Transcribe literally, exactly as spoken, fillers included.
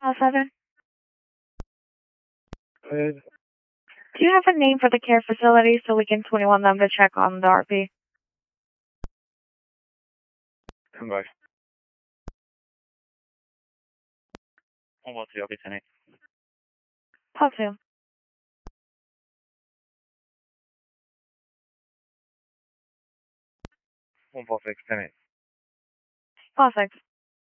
All seven. Good. Do you have a name for the care facility so we can twenty-one them to check on the R P? Come by. one one two, I'll be ten eight. Call two. one four six, ten eight. Call six.